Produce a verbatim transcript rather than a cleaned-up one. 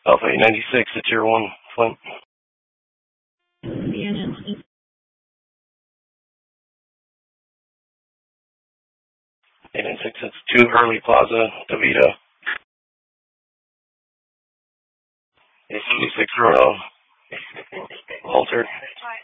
Alpha eight ninety-six, it's your one, Flint. eight ninety-six, it's two Hurley Plaza, DeVito. eight seventy-six Rono, Walter.